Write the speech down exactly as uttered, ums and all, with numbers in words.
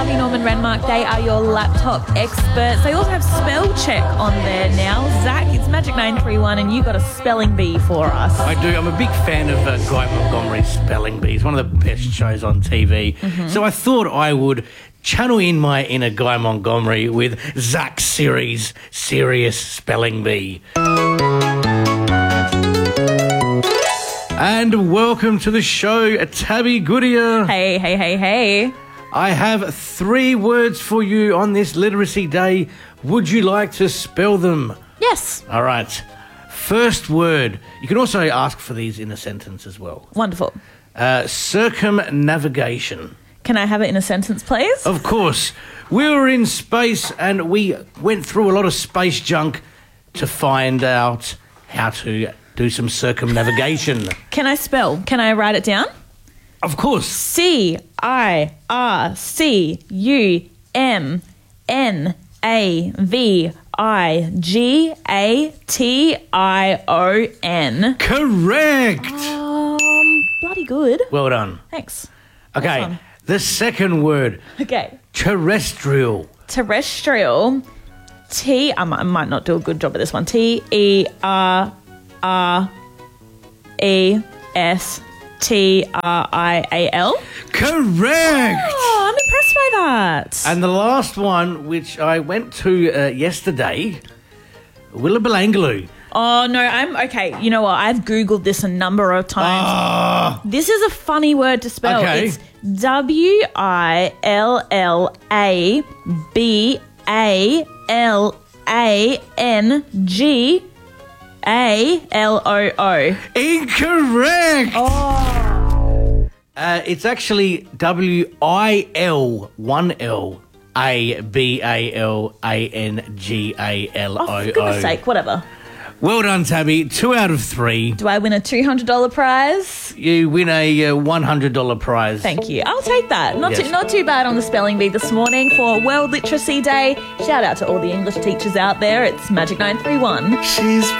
Hardy Norman Renmark. They are your laptop experts. They also have spell check on there now. Zach, it's Magic nine three one and you got a spelling bee for us. I do. I'm a big fan of uh, Guy Montgomery's Spelling Bee. He's one of the best shows on T V. Mm-hmm. So I thought I would channel in my inner Guy Montgomery with Zach's series, Serious Spelling Bee. And welcome to the show, Tabby Goodyear. Hey, hey, hey, hey. I have three words for you on this Literacy Day. Would you like to spell them? Yes. All right. First word. You can also ask for these in a sentence as well. Wonderful. Uh, circumnavigation. Can I have it in a sentence, please? Of course. We were in space and we went through a lot of space junk to find out how to do some circumnavigation. Can I spell? Can I write it down? Of course. C I R C U M N A V I G A T I O N. Correct. Um, bloody good. Well done. Thanks. Okay, Awesome. The second word. Okay. Terrestrial. Terrestrial. T, I might, I might not do a good job at this one. T E R R E S T R I A L. Correct. Oh, I'm impressed by that. And the last one, which I went to uh, yesterday, Willabalangaloo. Oh, no, I'm okay. You know what? I've Googled this a number of times. Ah. This is a funny word to spell. Okay. It's W I L L A B A L A N G A L O O. Incorrect. Oh. Uh, it's actually W I L, one L, A B A L A N G A L O O. Oh, for goodness sake, whatever. Well done, Tabby. Two out of three. Do I win a two hundred dollars prize? You win a uh, one hundred dollars prize. Thank you. I'll take that. Not Yes. too, not too bad on the spelling bee this morning for World Literacy Day. Shout out to all the English teachers out there. It's Magic nine three one. She's